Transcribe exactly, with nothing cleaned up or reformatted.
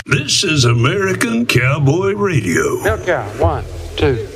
This is American Cowboy Radio. Milk cow, one, two.